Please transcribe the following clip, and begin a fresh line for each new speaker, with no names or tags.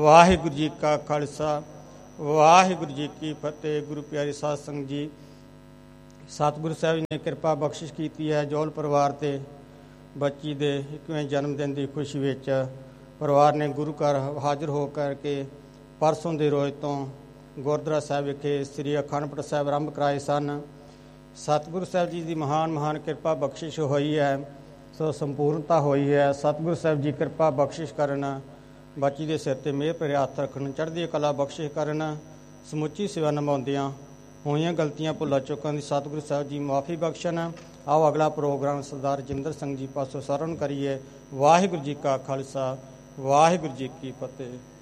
ਵਾਹਿਗੁਰੂ ਜੀ ਕਾ ਖਾਲਸਾ ਵਾਹਿਗੁਰੂ ਜੀ ਕੀ ਫਤਿਹ। ਗੁਰੂ ਪਿਆਰੀ ਸਾਧ ਸੰਗਤ ਜੀ, ਸਤਿਗੁਰੂ ਸਾਹਿਬ ਜੀ ਨੇ ਕਿਰਪਾ ਬਖਸ਼ਿਸ਼ ਕੀਤੀ ਹੈ। ਜੌਲ ਪਰਿਵਾਰ ਤੇ ਬੱਚੀ ਦੇ 21ਵੇਂ ਜਨਮ ਦਿਨ ਦੀ ਖੁਸ਼ੀ ਵਿੱਚ ਪਰਿਵਾਰ ਨੇ ਗੁਰੂ ਘਰ ਹਾਜ਼ਰ ਹੋ ਕਰਕੇ ਪਰਸੋਂ ਦੇ ਰੋਜ਼ ਤੋਂ ਗੁਰਦੁਆਰਾ ਸਾਹਿਬ ਵਿਖੇ ਸ੍ਰੀ ਅਖੰਡ ਪਾਠ ਸਾਹਿਬ ਆਰੰਭ ਕਰਾਏ ਸਨ। ਸਤਿਗੁਰੂ ਸਾਹਿਬ ਜੀ ਦੀ ਮਹਾਨ ਕਿਰਪਾ ਬਖਸ਼ਿਸ਼ ਹੋਈ ਹੈ, ਸੋ ਸੰਪੂਰਨਤਾ ਹੋਈ ਹੈ। ਸਤਿਗੁਰੂ ਸਾਹਿਬ ਜੀ ਕਿਰਪਾ ਬਖਸ਼ਿਸ਼ ਕਰਨ, ਬੱਚੀ ਦੇ ਸਿਰ 'ਤੇ ਮਿਹਰ ਭਰੇ ਹੱਥ ਰੱਖਣ, ਚੜ੍ਹਦੀ ਕਲਾ ਬਖਸ਼ਿਸ਼ ਕਰਨ, ਸਮੁੱਚੀ ਸੇਵਾ ਨਿਭਾਉਂਦਿਆਂ ਹੋਈਆਂ ਗਲਤੀਆਂ ਭੁੱਲਾਂ ਚੁੱਕਾਂ ਦੀ ਸਤਿਗੁਰੂ ਸਾਹਿਬ ਜੀ ਮੁਆਫੀ ਬਖਸ਼ਣ। ਆਓ ਅਗਲਾ ਪ੍ਰੋਗਰਾਮ ਸਰਦਾਰ ਰਜਿੰਦਰ ਸਿੰਘ ਜੀ ਪਾਸੋਂ ਸਰਵਣ ਕਰੀਏ। ਵਾਹਿਗੁਰੂ ਜੀ ਕਾ ਖਾਲਸਾ ਵਾਹਿਗੁਰੂ ਜੀ ਕੀ ਫਤਿਹ।